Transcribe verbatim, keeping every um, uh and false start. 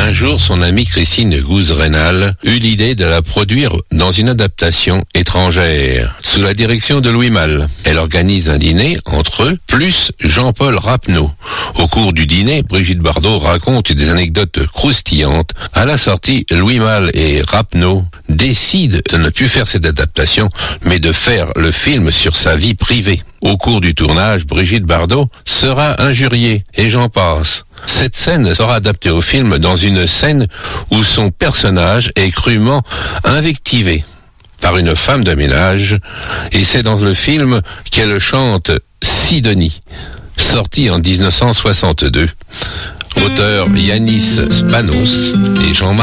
Un jour, son amie Christine Gouze-Rénal eut l'idée de la produire dans une adaptation étrangère, sous la direction de Louis Malle. Elle organise un dîner entre eux, plus Jean-Paul Rapneau. Au cours du dîner, Brigitte Bardot raconte des anecdotes croustillantes. À la sortie, Louis Malle et Rapneau décident de ne plus faire cette adaptation, mais de faire le film sur sa vie privée. Au cours du tournage, Brigitte Bardot sera injuriée, et j'en passe. Cette scène sera adaptée au film dans une scène où son personnage est crûment invectivé par une femme de ménage, et c'est dans le film qu'elle chante Sidonie, sorti en dix-neuf cent soixante-deux. Auteurs Yanis Spanos et Jean-Marc